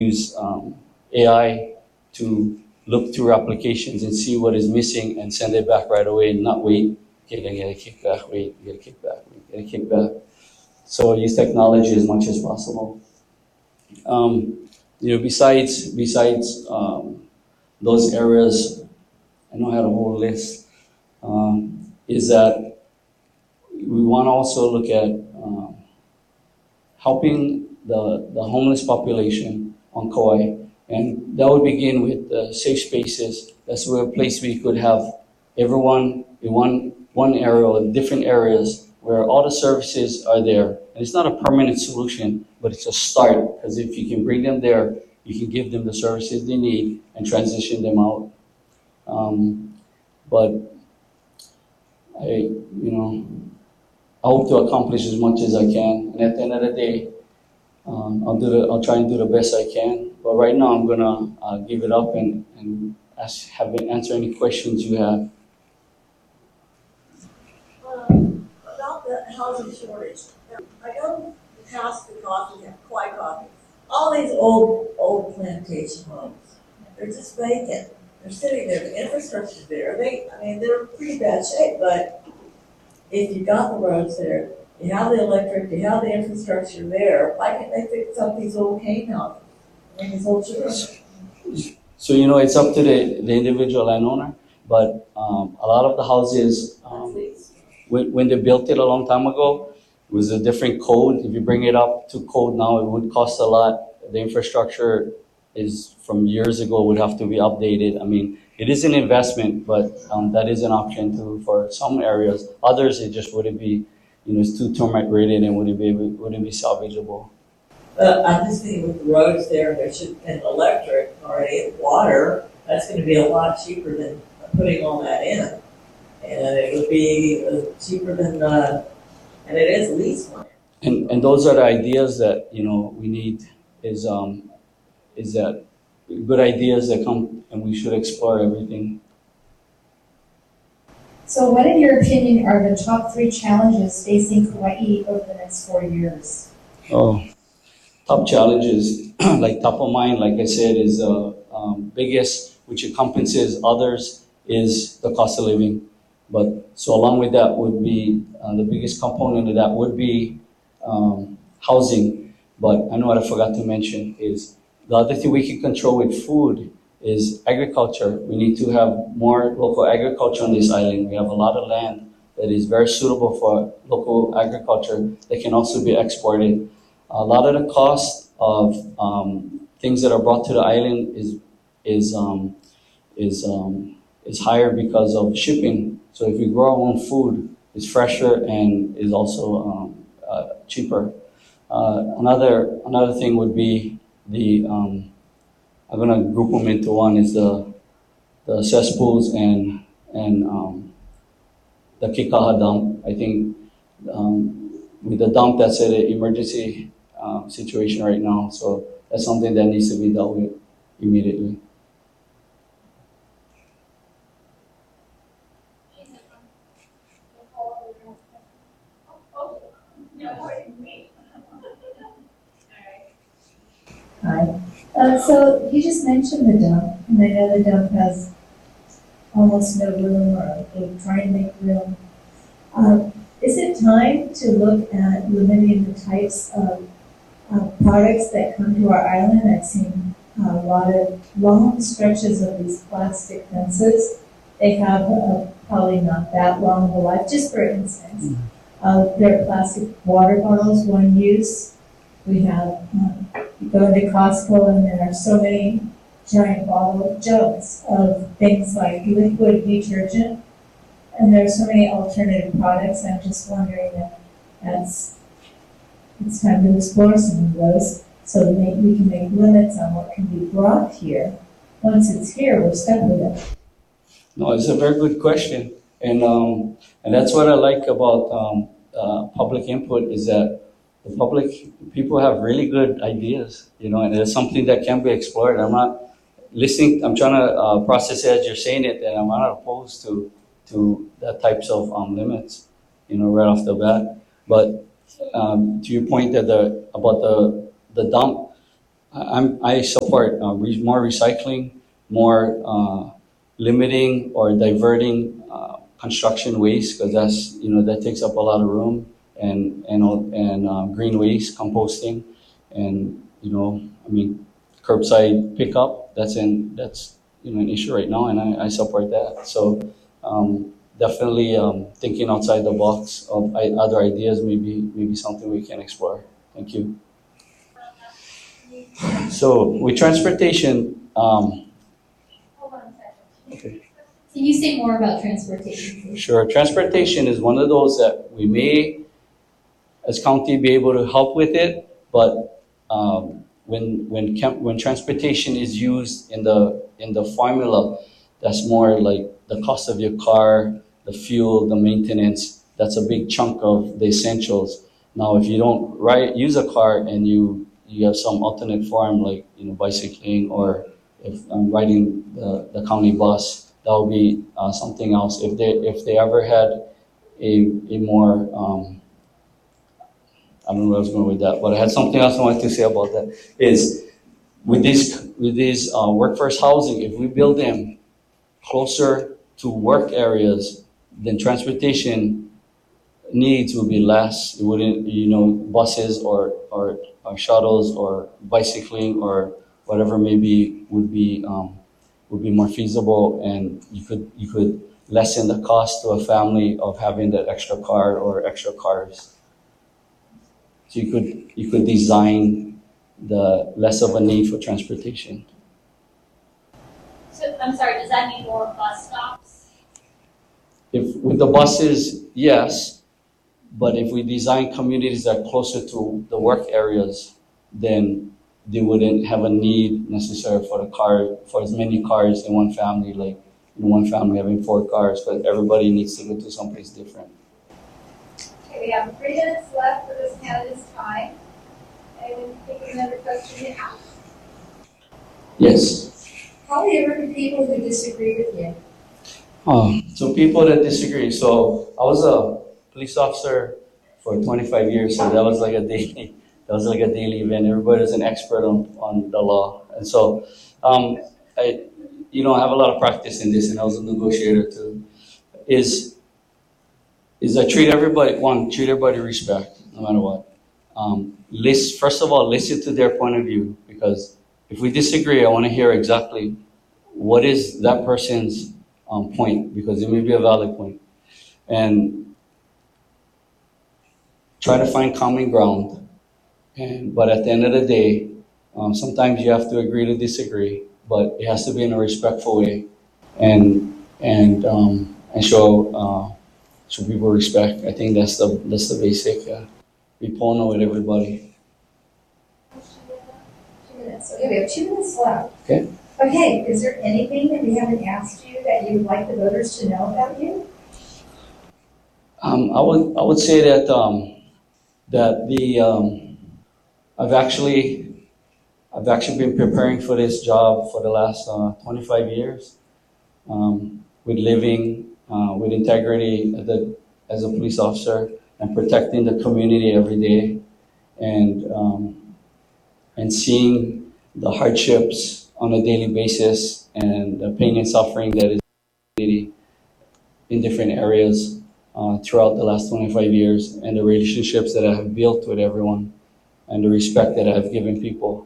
use AI to look through applications and see what is missing and send it back right away and not wait. Okay, I get a kickback, wait, get a kickback, wait, get a kickback. So use technology as much as possible. Besides those areas, I know I had a whole list. Is that we want to also look at helping the homeless population on Kauai. And that would begin with safe spaces. That's where a place we could have everyone in one area or different areas where all the services are there. And it's not a permanent solution, but it's a start. Because if you can bring them there, you can give them the services they need and transition them out. But I hope to accomplish as much as I can. And at the end of the day, I'll try and do the best I can. But right now, I'm gonna give it up and answer any questions you have. About the housing shortage. I know past the coffee, Kauai Coffee, all these old plantation homes, they're just vacant. They're sitting there, the infrastructure's there. They're in pretty bad shape, but if you got the roads there, you have the electric, you have the infrastructure there, why can't they fix up these old cane houses? These old children? So, it's up to the individual landowner, but a lot of the houses, when they built it a long time ago, it was a different code. If you bring it up to code now, it would cost a lot. The infrastructure is from years ago, would have to be updated. It is an investment, but that is an option too for some areas. Others, it just wouldn't be, it's too termite rated and wouldn't be salvageable. I'm just thinking with the roads there, and electric already, water, that's going to be a lot cheaper than putting all that in. And it would be cheaper than, and it is lease money. And those are the ideas that, we need is that good ideas that come, and we should explore everything. So what, in your opinion, are the top 3 challenges facing Kauai over the next 4 years? Oh, top challenges, like top of mind, like I said, is biggest, which encompasses others, is the cost of living. But so along with that would be the biggest component of that would be housing. But I know what I forgot to mention is the other thing we can control with food is agriculture. We need to have more local agriculture on this island. We have a lot of land that is very suitable for local agriculture that can also be exported. A lot of the cost of things that are brought to the island is higher because of shipping. So if we grow our own food, it's fresher and is also cheaper. Another thing would be I'm gonna group them into one, is the cesspools and the Kekaha dump. I think with the dump, that's an emergency situation right now. So that's something that needs to be dealt with immediately. Hi. So you just mentioned the dump, and I know the dump has almost no room, or they're trying to make room. Is it time to look at limiting the types of products that come to our island? I've seen a lot of long stretches of these plastic fences. They have probably not that long of a life. Just for instance, there are plastic water bottles, one use. We have, you go into Costco and there are so many giant jugs of things like liquid detergent, and there are so many alternative products. I'm just wondering if it's time to explore some of those so that we can make limits on what can be brought here. Once it's here, we're stuck with it. No, it's a very good question, and that's what I like about public input, is that the people have really good ideas, and it's something that can be explored. I'm not listening. I'm trying to process it as you're saying it, and I'm not opposed to that types of limits, right off the bat. But to your point about the dump, I support more recycling, more limiting or diverting construction waste, because that's, that takes up a lot of room, and green waste, composting, and I mean, curbside pickup. That's an issue right now, and I support that. So definitely thinking outside the box of other ideas, maybe something we can explore. Thank you. So with transportation, Hold on a second. okay. Can you say more about transportation, please? Sure. Transportation is one of those that we may, as county, be able to help with it, but when transportation is used in the formula, that's more like the cost of your car, the fuel, the maintenance. That's a big chunk of the essentials. Now, if you don't use a car and you have some alternate form like bicycling, or if I'm riding the county bus, that will be something else. If they ever had a more I don't know where I was going with that, but I had something else I wanted to say about that. Is with these workforce housing, if we build them closer to work areas, then transportation needs will be less. It wouldn't, buses or shuttles or bicycling or whatever maybe would be more feasible, and you could lessen the cost to a family of having that extra car or extra cars. So you could design the less of a need for transportation. So, I'm sorry, does that mean more bus stops? If with the buses, yes, but if we design communities that are closer to the work areas, then they wouldn't have a need necessarily for as many cars in one family, like in one family having 4 cars, but everybody needs to go to someplace different. Okay, we have 3 minutes left for this candidate's time. Anyone think of another question to ask? Yes. How do you ever get people who disagree with you? So people that disagree. So I was a police officer for 25 years, so that was like a daily event. Everybody was an expert on the law, and so I have a lot of practice in this, and I was a negotiator too. Is I treat everybody with respect, no matter what. First of all, listen to their point of view, because if we disagree, I want to hear exactly what is that person's point, because it may be a valid point, and try to find common ground. But at the end of the day, sometimes you have to agree to disagree, but it has to be in a respectful way, and show people respect. I think that's the basic. Be pono with everybody. 2 minutes. Okay, we have 2 minutes left. Okay. Okay, is there anything that we haven't asked you that you would like the voters to know about you? I would say that I've actually been preparing for this job for the last 25 years, with living with integrity as a police officer and protecting the community every day, and seeing the hardships on a daily basis and the pain and suffering that is in different areas throughout the last 25 years, and the relationships that I have built with everyone, and the respect that I have given people.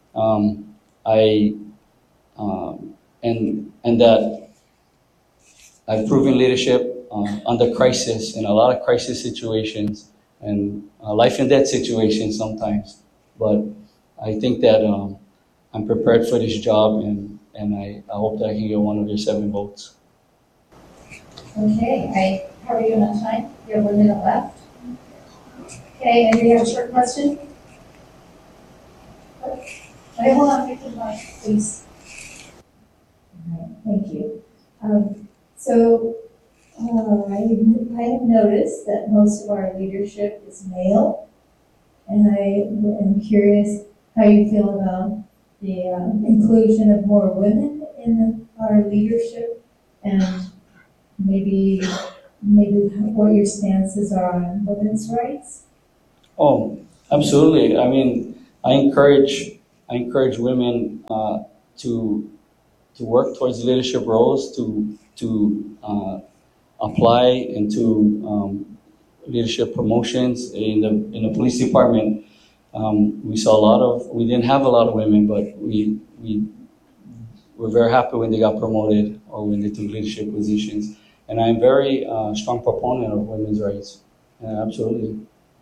And that I've proven leadership under crisis, in a lot of crisis situations, and life and death situations sometimes. But I think that I'm prepared for this job, and I hope that I can get one of your 7 votes. Okay, how are you doing on time? You have 1 minute left. Okay, and do you have a short question? Okay, hold on, Victor, please. All right, thank you. I have noticed that most of our leadership is male, and I am curious how you feel about the inclusion of more women in our leadership, and maybe what your stances are on women's rights. Oh, absolutely. I mean, I encourage I encourage women to work towards leadership roles, to apply into leadership promotions in the police department. We didn't have a lot of women, but we were very happy when they got promoted or when they took leadership positions. And I'm very strong proponent of women's rights. Absolutely.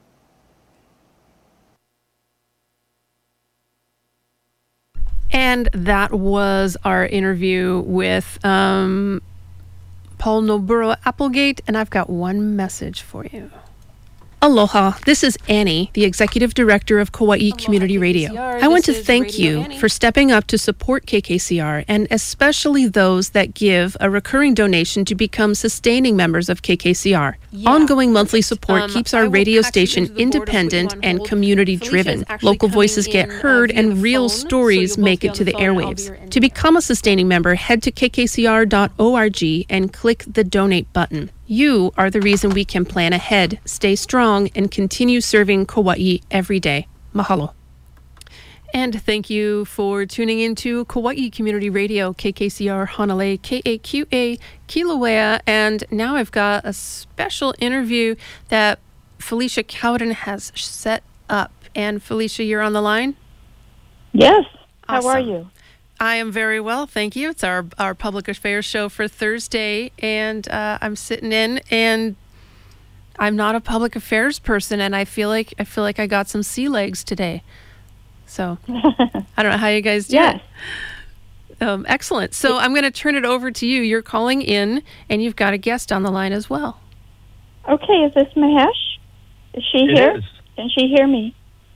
And that was our interview with Paul Noburo Applegate, and I've got one message for you. Aloha, this is Annie, the Executive Director of Kauai Community Radio. I want to thank you for stepping up to support KKCR, and especially those that give a recurring donation to become sustaining members of KKCR. Ongoing monthly support keeps our radio station independent and community-driven. Local voices get heard and real stories make it to the airwaves. To become a sustaining member, head to kkcr.org and click the donate button. You are the reason we can plan ahead, stay strong, and continue serving Kauai every day. Mahalo. And thank you for tuning into Kauai Community Radio, KKCR Hanalei, KAQA, Kilauea. And now I've got a special interview that Felicia Cowden has set up. And Felicia, you're on the line? Yes. Awesome. How are you? I am very well, thank you. It's our public affairs show for Thursday, and I'm sitting in, and I'm not a public affairs person, and I feel like I got some sea legs today. So I don't know how you guys do Yes. it. Excellent. So I'm going to turn it over to you. You're calling in, and you've got a guest on the line as well. Okay, is this Mahesh? Is she here? Is. Can she hear me?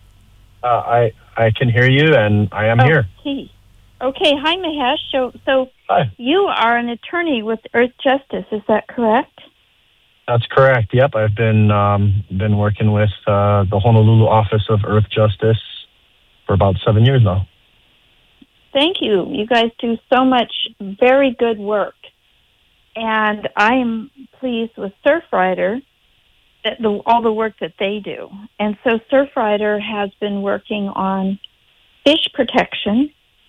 I can hear you, and I am here. Okay, hi Mahesh. So Hi. You are an attorney with Earth Justice, is that correct? That's correct. Yep, I've been working with the Honolulu office of Earth Justice for about 7 years now. Thank you. You guys do so much very good work. And I am pleased with Surfrider, all the work that they do. And so Surfrider has been working on fish protection,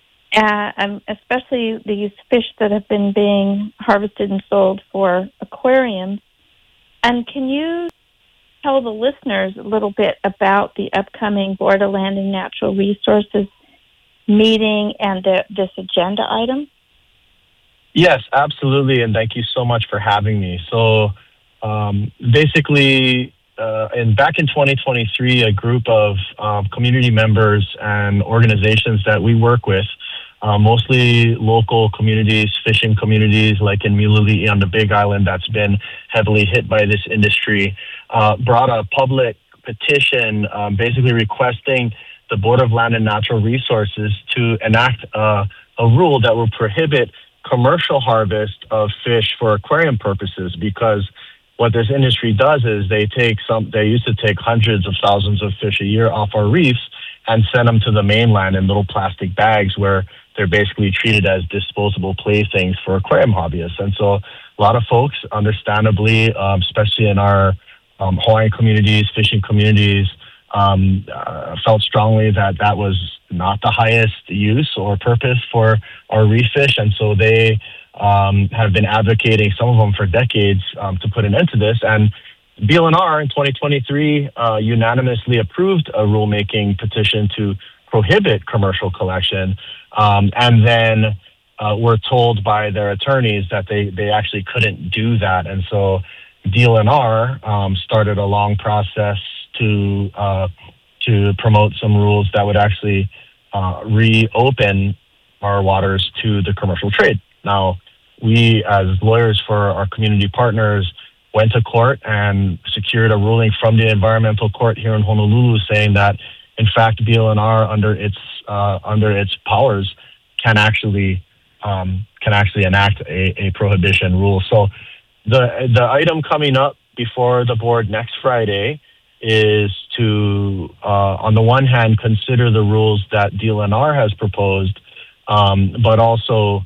especially these fish that have been being harvested and sold for aquariums. And can you tell the listeners a little bit about the upcoming Board of Land and Natural Resources meeting and this agenda item? Yes, absolutely, and thank you so much for having me. So basically, back in 2023, a group of community members and organizations that we work with, mostly local communities, fishing communities like in Milili'i on the Big Island that's been heavily hit by this industry, brought a public petition basically requesting the Board of Land and Natural Resources to enact a rule that will prohibit commercial harvest of fish for aquarium purposes, because what this industry does is they used to take hundreds of thousands of fish a year off our reefs and send them to the mainland in little plastic bags where they're basically treated as disposable playthings for aquarium hobbyists. And so a lot of folks, understandably, especially in our Hawaiian communities, fishing communities, felt strongly that that was not the highest use or purpose for our reef fish. And so they have been advocating, some of them for decades, to put an end to this. And BLNR in 2023 unanimously approved a rulemaking petition to prohibit commercial collection, and then were told by their attorneys that they actually couldn't do that. And so DLNR started a long process to promote some rules that would actually reopen our waters to the commercial trade. Now, we as lawyers for our community partners went to court and secured a ruling from the environmental court here in Honolulu saying that, in fact, BLNR under its powers can actually enact a prohibition rule. So the item coming up before the board next Friday is to, on the one hand, consider the rules that DLNR has proposed, but also,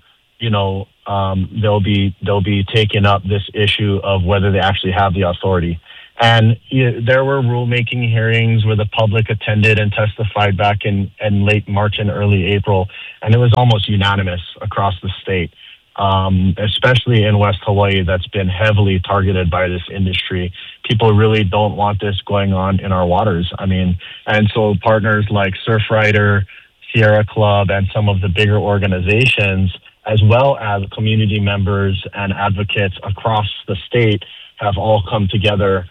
they'll be taking up this issue of whether they actually have the authority. And there were rulemaking hearings where the public attended and testified back in late March and early April, and it was almost unanimous across the state, especially in West Hawaii, that's been heavily targeted by this industry. People really don't want this going on in our waters. I mean, and so partners like Surfrider, Sierra Club, and some of the bigger organizations, as well as community members and advocates across the state, have all come together.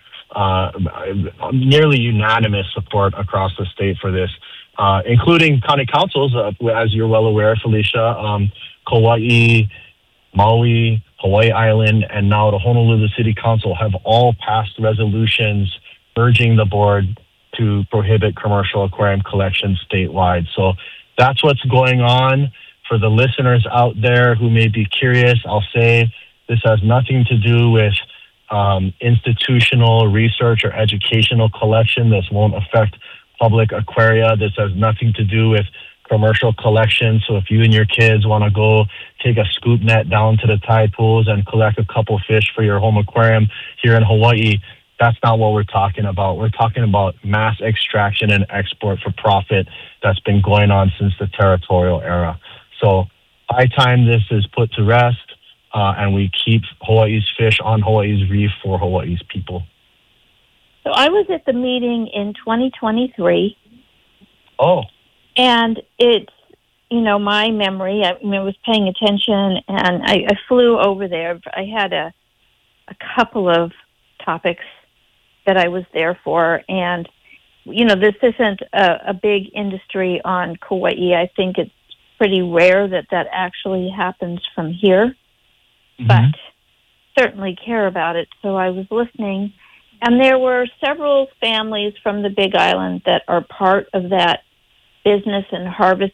Nearly unanimous support across the state for this, including county councils, as you're well aware, Felicia, Kauai, Maui, Hawaii Island, and now the Honolulu City Council have all passed resolutions urging the board to prohibit commercial aquarium collection statewide. So that's what's going on. For the listeners out there who may be curious, I'll say this has nothing to do with institutional research or educational collection. This won't affect public aquaria. This has nothing to do with commercial collection. So if you and your kids want to go take a scoop net down to the tide pools and collect a couple fish for your home aquarium here in Hawaii, that's not what we're talking about. We're talking about mass extraction and export for profit that's been going on since the territorial era. So high time this is put to rest. And we keep Hawaii's fish on Hawaii's reef for Hawaii's people. So I was at the meeting in 2023. Oh. And it's, my memory, I was paying attention, and I flew over there. I had a couple of topics that I was there for. And, this isn't a big industry on Kauai. I think it's pretty rare that actually happens from here. But certainly care about it. So I was listening, and there were several families from the Big Island that are part of that business and harvest.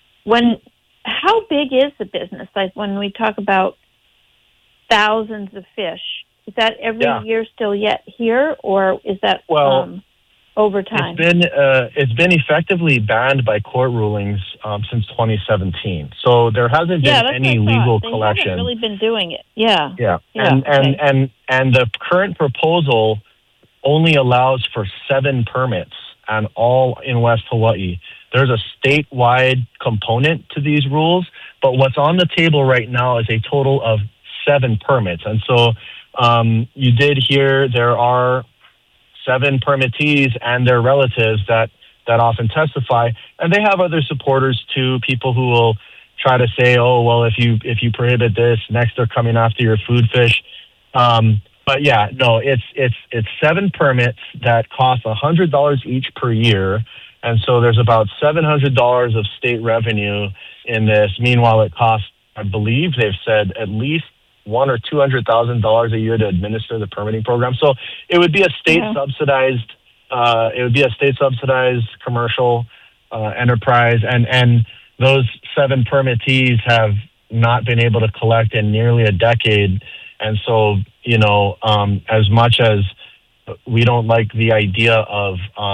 How big is the business? Like when we talk about thousands of fish, is that every year still yet here, or is that over time? It's been effectively banned by court rulings since 2017. So there hasn't been any legal collection. They haven't really been doing it. Yeah. And the current proposal only allows for 7 permits, and all in West Hawaii. There's a statewide component to these rules, but what's on the table right now is a total of 7 permits. And so you did hear there are 7 permittees and their relatives that often testify, and they have other supporters too, people who will try to say, oh, well, if you prohibit this, next they're coming after your food fish. But yeah, no, it's 7 permits that cost $100 each per year, and so there's about $700 of state revenue in this. Meanwhile, it costs, I believe they've said, at least $100,000 or $200,000 a year to administer the permitting program. So it would be a state subsidized. It would be a state subsidized commercial enterprise, and those 7 permittees have not been able to collect in nearly a decade. And so, as much as we don't like the idea of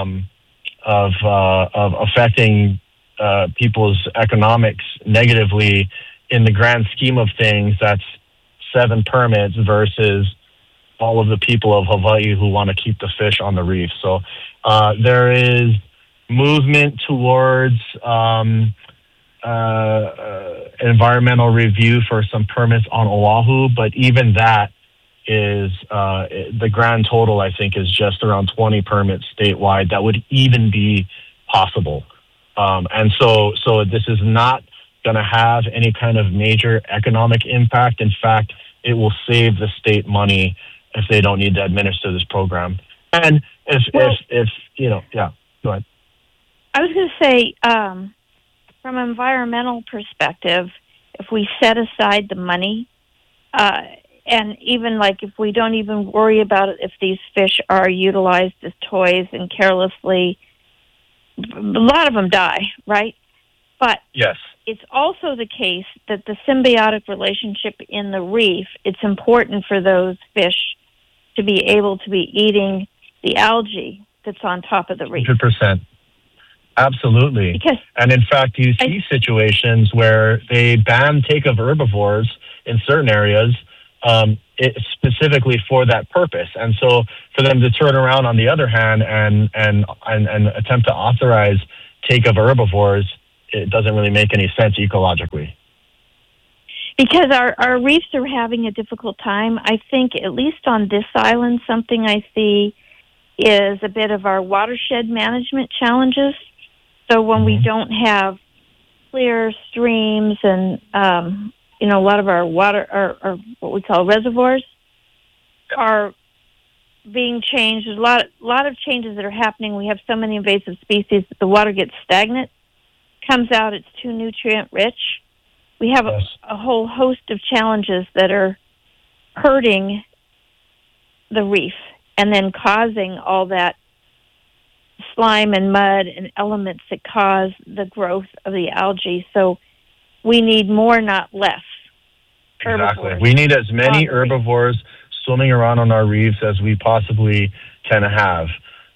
affecting people's economics negatively, in the grand scheme of things, that's 7 permits versus all of the people of Hawaii who want to keep the fish on the reef. So there is movement towards environmental review for some permits on Oahu, but even that is the grand total, I think, is just around 20 permits statewide that would even be possible. And so this is not going to have any kind of major economic impact. In fact, it will save the state money if they don't need to administer this program. And if go ahead. I was going to say, from an environmental perspective, if we set aside the money, and even like if we don't even worry about it, if these fish are utilized as toys and carelessly, a lot of them die, right? But yes, it's also the case that the symbiotic relationship in the reef, it's important for those fish to be able to be eating the algae that's on top of the reef. 100%. Absolutely. And in fact, you see situations where they ban take of herbivores in certain areas specifically for that purpose. And so for them to turn around on the other hand and attempt to authorize take of herbivores, it doesn't really make any sense ecologically. Because our reefs are having a difficult time. I think, at least on this island, something I see is a bit of our watershed management challenges. So when we don't have clear streams and, a lot of our water, or what we call reservoirs, are being changed. There's a lot of changes that are happening. We have so many invasive species that the water gets stagnant, comes out, it's too nutrient rich. We have a whole host of challenges that are hurting the reef and then causing all that slime and mud and elements that cause the growth of the algae. So we need more, not less. Exactly. We need as many herbivores swimming around on our reefs as we possibly can have.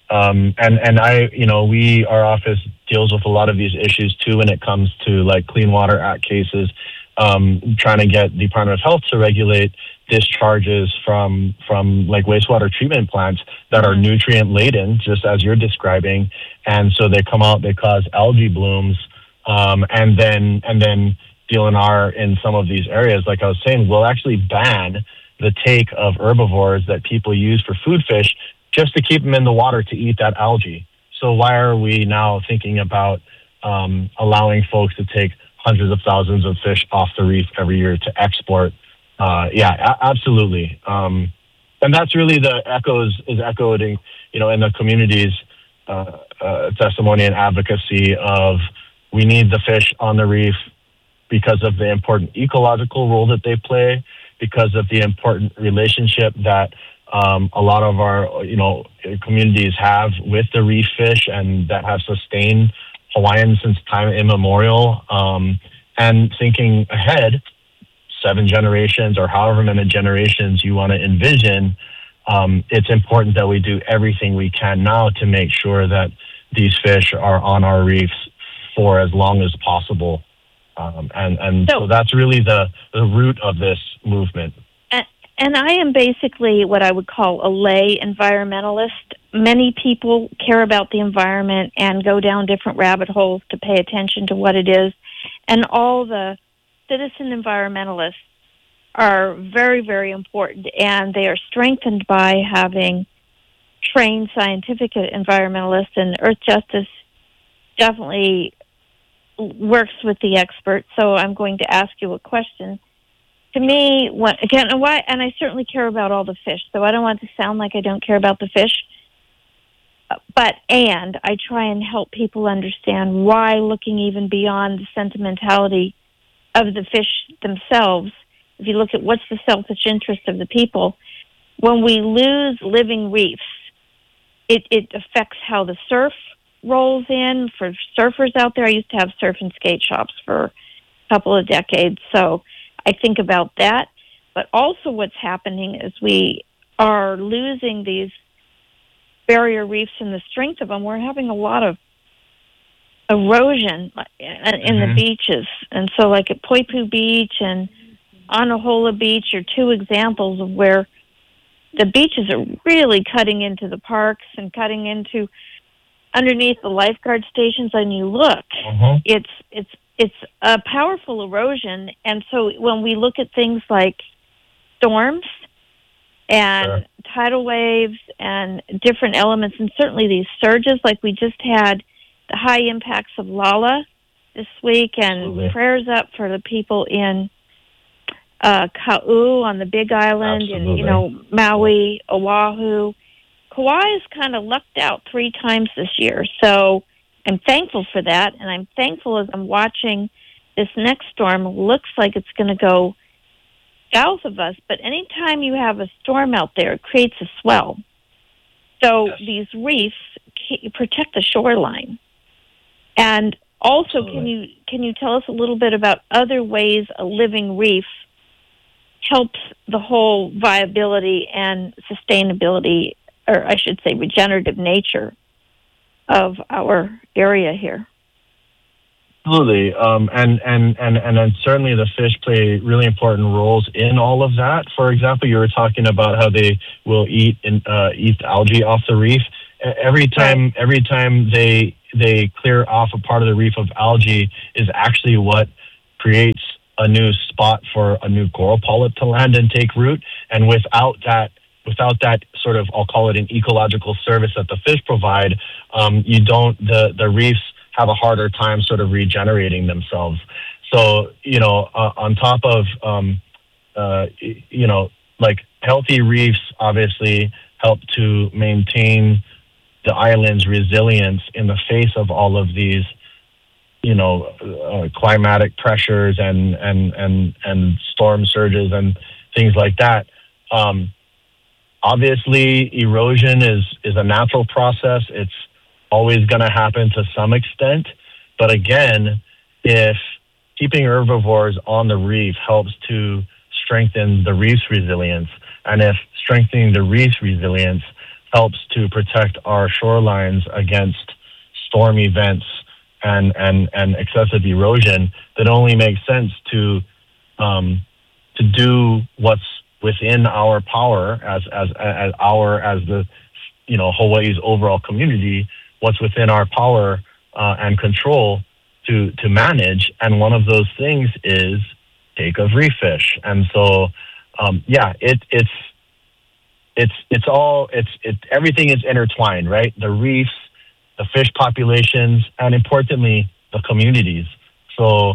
Our office deals with a lot of these issues too when it comes to like Clean Water Act cases, trying to get the Department of Health to regulate discharges from like wastewater treatment plants that are nutrient laden, just as you're describing. And so they come out, they cause algae blooms, and then DLNR in some of these areas, like I was saying, will actually ban the take of herbivores that people use for food fish just to keep them in the water to eat that algae. So why are we now thinking about allowing folks to take hundreds of thousands of fish off the reef every year to export? Absolutely. And that's really echoed in the community's testimony and advocacy of we need the fish on the reef because of the important ecological role that they play, because of the important relationship that a lot of our communities have with the reef fish and that have sustained Hawaiian since time immemorial. And thinking ahead, 7 generations or however many generations you want to envision, it's important that we do everything we can now to make sure that these fish are on our reefs for as long as possible. So that's really the root of this movement. And I am basically what I would call a lay environmentalist. Many people care about the environment and go down different rabbit holes to pay attention to what it is. And all the citizen environmentalists are very, very important, and they are strengthened by having trained scientific environmentalists, and Earth Justice definitely works with the experts. So I'm going to ask you a question. To me, and I certainly care about all the fish, so I don't want to sound like I don't care about the fish, and I try and help people understand why, looking even beyond the sentimentality of the fish themselves, if you look at what's the selfish interest of the people, when we lose living reefs, it affects how the surf rolls in. For surfers out there, I used to have surf and skate shops for a couple of decades, so I think about that. But also what's happening is we are losing these barrier reefs and the strength of them. We're having a lot of erosion in the beaches. And so like at Poipu Beach and Anahola Beach are 2 examples of where the beaches are really cutting into the parks and cutting into underneath the lifeguard stations. And you look, it's a powerful erosion. And so when we look at things like storms and tidal waves and different elements, and certainly these surges, like we just had the high impacts of Lala this week, and prayers up for the people in Ka'u on the Big Island, and Maui, Oahu. Kauai has kind of lucked out 3 times this year, so I'm thankful for that, and I'm thankful as I'm watching this next storm. Looks like it's going to go south of us, but anytime you have a storm out there, it creates a swell. So these reefs protect the shoreline. And also, can you tell us a little bit about other ways a living reef helps the whole viability and sustainability, or I should say regenerative nature of our area here? Absolutely, and then certainly the fish play really important roles in all of that. For example, you were talking about how they will eat algae off the reef. Every time they clear off a part of the reef of algae is actually what creates a new spot for a new coral polyp to land and take root. And without that sort of, I'll call it an ecological service that the fish provide, the reefs have a harder time sort of regenerating themselves. So, on top of, like healthy reefs obviously help to maintain the island's resilience in the face of all of these, climatic pressures and storm surges and things like that. Obviously, erosion is a natural process. It's always going to happen to some extent. But again, if keeping herbivores on the reef helps to strengthen the reef's resilience, and if strengthening the reef's resilience helps to protect our shorelines against storm events and excessive erosion, that only makes sense to do what's within our power as the Hawaii's overall community, what's within our power and control to manage. And one of those things is take of reef fish. And so everything is intertwined, right? The reefs, the fish populations, and importantly, the communities. So,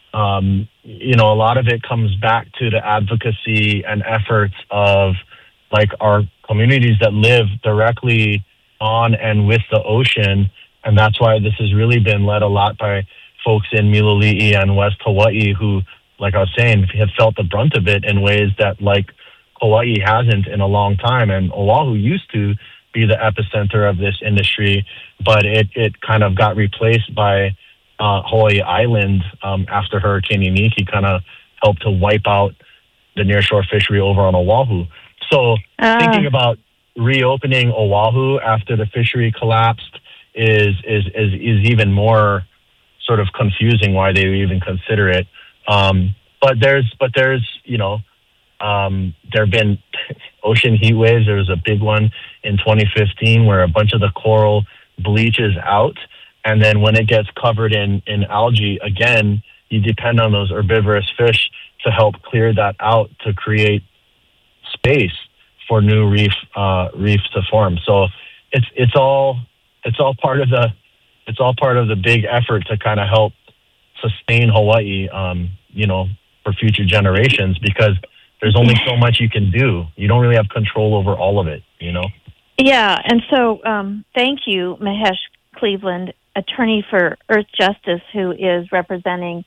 a lot of it comes back to the advocacy and efforts of like our communities that live directly on and with the ocean. And that's why this has really been led a lot by folks in Miloli'i and West Hawaii who, like I was saying, have felt the brunt of it in ways that like Hawaii hasn't in a long time. And Oahu used to be the epicenter of this industry, but it kind of got replaced by Hawaii Island after Hurricane Iniki kind of helped to wipe out the nearshore fishery over on Oahu. So thinking about reopening Oahu after the fishery collapsed is even more sort of confusing why they would even consider it. But there's there have been ocean heat waves. There was a big one in 2015 where a bunch of the coral bleaches out. And then when it gets covered in algae, again, you depend on those herbivorous fish to help clear that out to create space for new reefs to form. So it's all part of the big effort to kind of help sustain Hawaii, for future generations, because there's only so much you can do. You don't really have control over all of it, Yeah, and so thank you, Mahesh Cleveland, attorney for Earth Justice, who is representing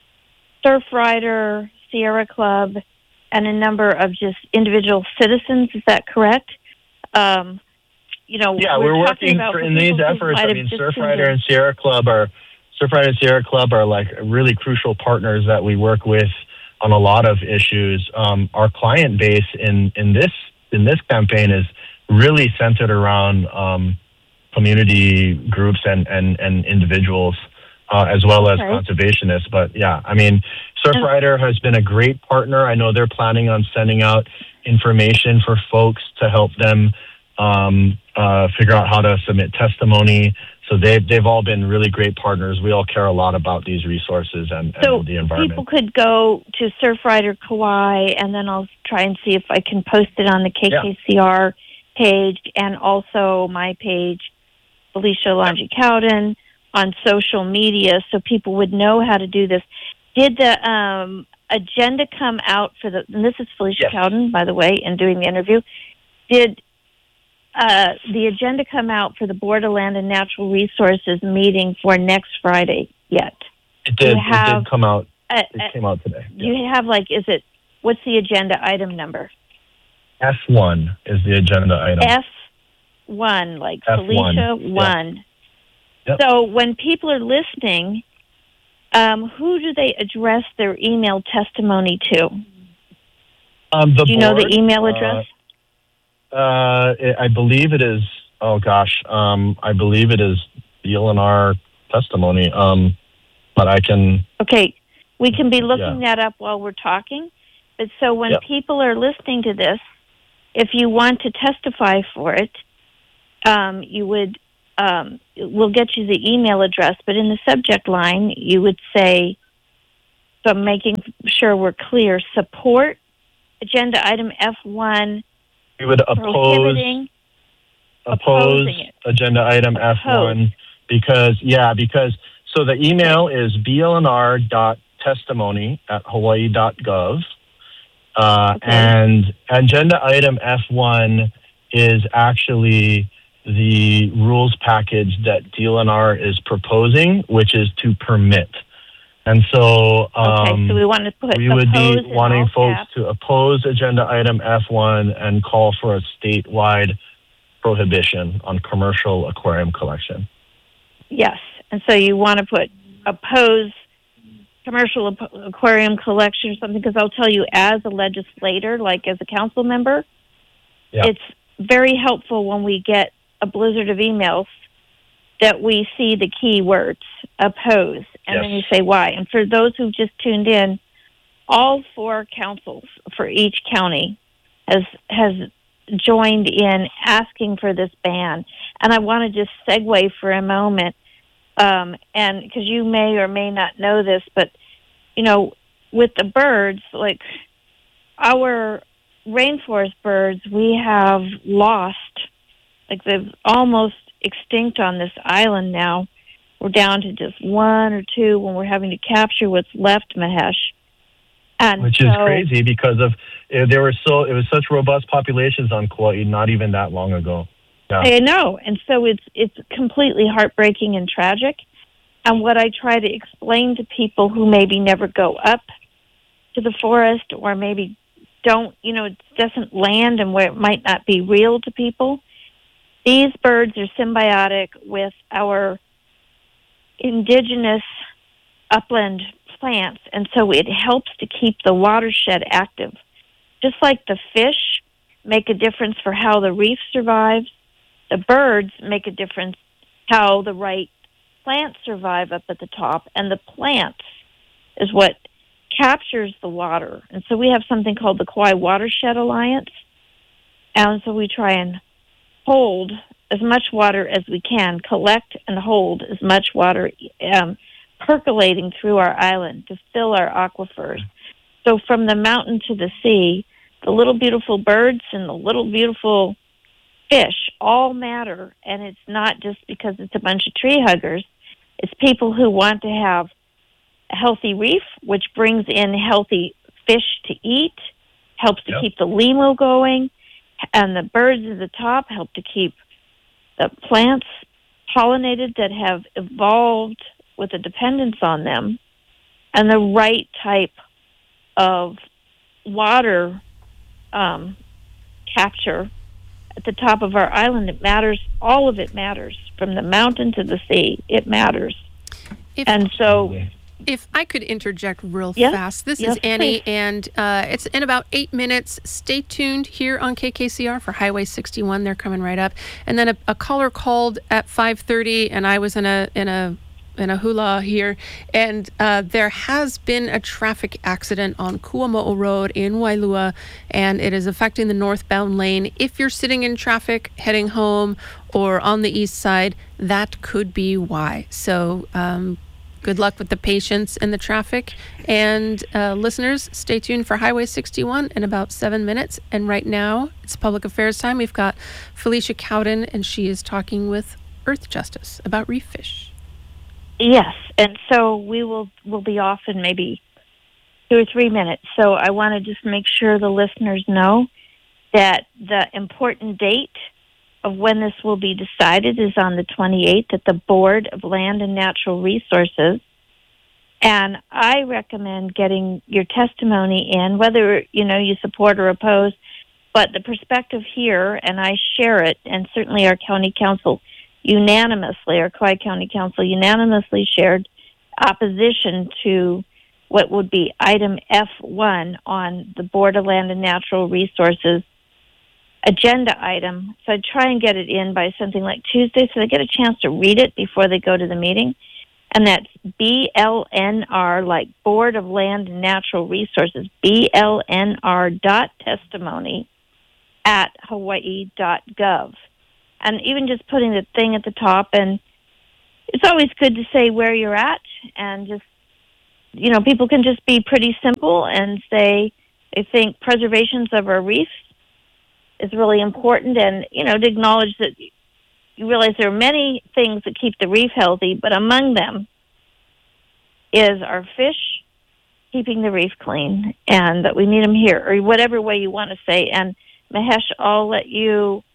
Surfrider, Sierra Club, and a number of just individual citizens. Is that correct? We're working in these efforts. I mean, Surfrider and Sierra Club are like really crucial partners that we work with on a lot of issues. Our client base in this campaign is really centered around community groups and individuals, as well as conservationists. But yeah, I mean, Surfrider has been a great partner. I know they're planning on sending out information for folks to help them figure out how to submit testimony. So they've all been really great partners. We all care a lot about these resources and the environment. People could go to Surfrider Kauai, and then I'll try and see if I can post it on the KKCR page and also my page, Felicia Longi Cowden, on social media, so people would know how to do this. Did the agenda come out for and this is Felicia Cowden, by the way, in doing the interview, did the agenda come out for the Board of Land and Natural Resources meeting for next Friday yet? It did. It did come out. It came out today. Do you have what's the agenda item number? F1 is the agenda item. F1, like F1. Felicia 1. Yep. So when people are listening, who do they address their email testimony to? Do you know the email address? I believe it is. Oh gosh, I believe it is the LNR testimony. but I can. Okay, we can be looking that up while we're talking. But so when people are listening to this, if you want to testify for it, you would, we'll get you the email address, but in the subject line, you would say, so I'm making sure we're clear, support agenda item F1. We would opposing it. Agenda item F1 because so the email is blnr.testimony@hawaii.gov. And agenda item F1 is actually the rules package that DLNR is proposing, which is to permit. And so, so we want to put we would be wanting folks caps to oppose agenda item F1 and call for a statewide prohibition on commercial aquarium collection. Yes, and so you want to put oppose commercial aquarium collection or something, because I'll tell you, as a legislator, like as a council member, it's very helpful when we get a blizzard of emails that we see the key words, oppose, and then you say why. And for those who just tuned in, all 4 councils for each county has joined in asking for this ban. And I want to just segue for a moment, and because you may or may not know this, but, you know, with the birds, like our rainforest birds, we have lost, like they've almost extinct on this island now. We're down to just 1 or 2 when we're having to capture what's left, Mahesh. And which is crazy because of it was such robust populations on Kauai not even that long ago. I know, and so it's completely heartbreaking and tragic. And what I try to explain to people who maybe never go up to the forest or maybe don't, it doesn't land and where it might not be real to people, these birds are symbiotic with our indigenous upland plants, and so it helps to keep the watershed active. Just like the fish make a difference for how the reef survives, the birds make a difference how the right plants survive up at the top, and the plants is what captures the water. And so we have something called the Kauai Watershed Alliance, and so we try and hold as much water as we can, collect and hold as much water percolating through our island to fill our aquifers. So from the mountain to the sea, the little beautiful birds and the little beautiful fish all matter, and it's not just because it's a bunch of tree huggers. It's people who want to have a healthy reef, which brings in healthy fish to eat, helps to keep the limo going, and the birds at the top help to keep the plants pollinated that have evolved with a dependence on them, and the right type of water capture at the top of our island. It matters. All of it matters, from the mountain to the sea. It matters. If I could interject real fast. This is Annie, and it's in about 8 minutes. Stay tuned here on KKCR for Highway 61. They're coming right up. And then a caller called at 5:30, and I was in a hula here, and there has been a traffic accident on Kuamo'o Road in Wailua, and it is affecting the northbound lane. If you're sitting in traffic heading home or on the east side, that could be why. So good luck with the patients and the traffic. And listeners, stay tuned for Highway 61 in about 7 minutes. And right now, it's public affairs time. We've got Felicia Cowden, and she is talking with Earth Justice about reef fish. Yes, and so we'll be off in maybe 2 or 3 minutes. So I want to just make sure the listeners know that the important date of when this will be decided is on the 28th at the Board of Land and Natural Resources. And I recommend getting your testimony in, whether, you support or oppose, but the perspective here, and I share it, and certainly our county council our Kauai County Council unanimously shared opposition to what would be item F1 on the Board of Land and Natural Resources agenda item. So I'd try and get it in by something like Tuesday so they get a chance to read it before they go to the meeting. And that's BLNR, like Board of Land and Natural Resources, BLNR.testimony@hawaii.gov. And even just putting the thing at the top, and it's always good to say where you're at, and just, people can just be pretty simple and say they think preservations of our reefs is really important, and, to acknowledge that you realize there are many things that keep the reef healthy, but among them is our fish, keeping the reef clean, and that we need them here, or whatever way you want to say. And Mahesh, I'll let you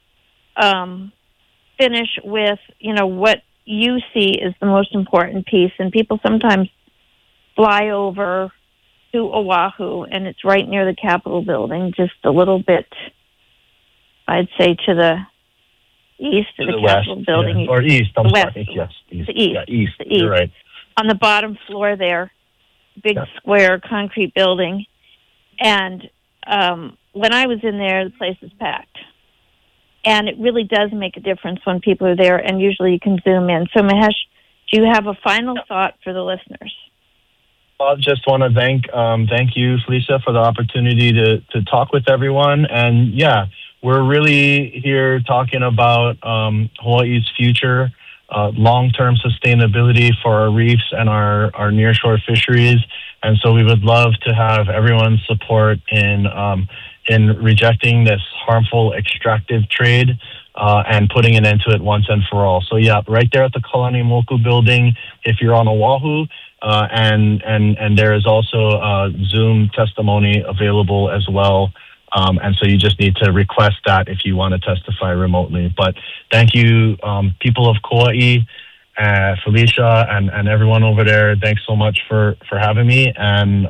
finish with, what you see is the most important piece. And people sometimes fly over to Oahu, and it's right near the Capitol building, just a little bit, I'd say, to the east of the Capitol west, building. Yeah. Or east, I'm West. sorry. Yes, east. The east. Yeah, east. The east. You're right. On the bottom floor there, big square concrete building. And when I was in there, the place is packed. And it really does make a difference when people are there, and usually you can zoom in. So, Mahesh, do you have a final thought for the listeners? I just want to thank you, Felicia, for the opportunity to talk with everyone. And yeah, we're really here talking about Hawaii's future, long-term sustainability for our reefs and our nearshore fisheries. And so we would love to have everyone's support in rejecting this harmful extractive trade and putting an end to it once and for all. So yeah, right there at the Kalani Moku building, if you're on Oahu, and there is also a Zoom testimony available as well. And so you just need to request that if you want to testify remotely. But thank you, people of Kauai, Felicia, and everyone over there. Thanks so much for having me. And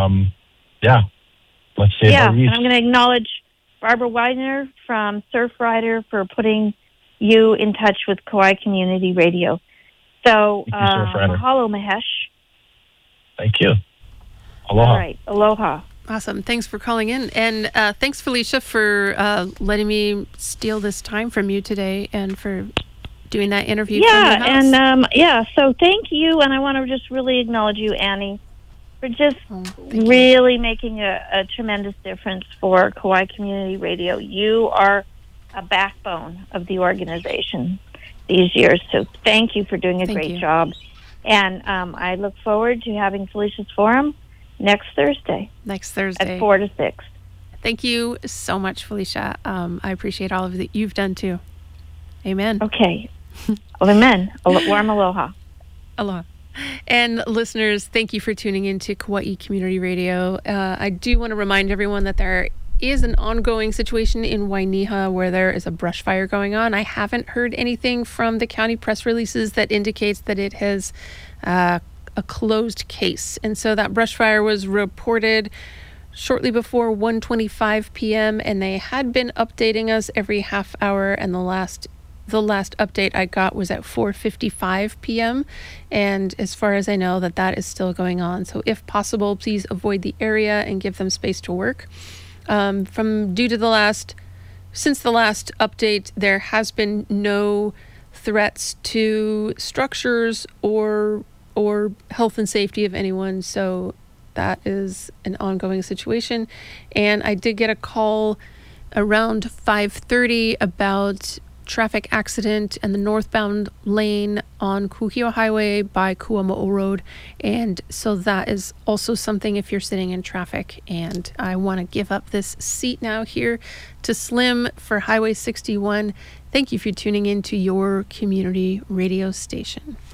let's save our reefs. And I'm going to acknowledge Barbara Widener from Surfrider for putting you in touch with Kauai Community Radio. So, mahalo, Mahesh. Thank you. Aloha. All right. Aloha. Awesome. Thanks for calling in. And thanks, Felicia, for letting me steal this time from you today and for doing that interview from your house. And so thank you. And I want to just really acknowledge you, Annie, for just really making a tremendous difference for Kauai Community Radio. You are a backbone of the organization these years. So thank you for doing a great job. And I look forward to having Felicia's Forum next Thursday. At 4 to 6. Thank you so much, Felicia. I appreciate all of that you've done too. Amen. Okay. Amen. Warm aloha. Aloha. And listeners, thank you for tuning in to Kauai Community Radio. I do want to remind everyone that there is an ongoing situation in Wainiha where there is a brush fire going on. I haven't heard anything from the county press releases that indicates that it has a closed case. And so that brush fire was reported shortly before 1:25 p.m. and they had been updating us every half hour, and the last update I got was at 4:55 p.m. And as far as I know, that is still going on. So if possible, please avoid the area and give them space to work. Since the last update, there has been no threats to structures or health and safety of anyone. So that is an ongoing situation. And I did get a call around 5:30 about traffic accident in the northbound lane on Kuhio Highway by Kuamo'o Road. And so that is also something if you're sitting in traffic. And I want to give up this seat now here to Slim for Highway 61. Thank you for tuning in to your community radio station.